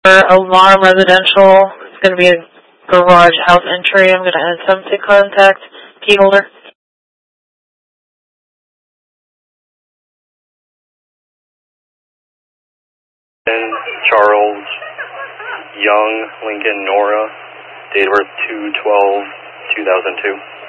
Alarm Residential. It's going to be a garage house entry. I'm going to attempt to contact key holder. Charles Young, Lincoln Nora, date of birth 2/12/2002.